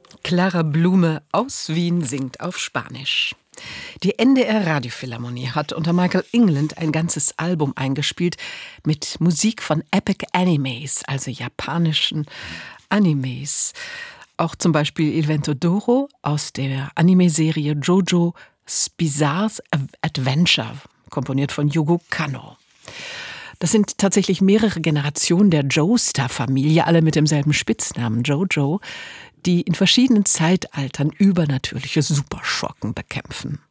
Clara Blume aus Wien singt auf Spanisch. Die NDR Radiophilharmonie hat unter Michael England ein ganzes Album eingespielt mit Musik von Epic Animes, also japanischen Animes. Auch zum Beispiel Il Vento d'Oro aus der Anime-Serie JoJo's Bizarre Adventure, komponiert von Yugo Kanno. Das sind tatsächlich mehrere Generationen der Joestar-Familie, alle mit demselben Spitznamen Jojo, die in verschiedenen Zeitaltern übernatürliche Superschurken bekämpfen.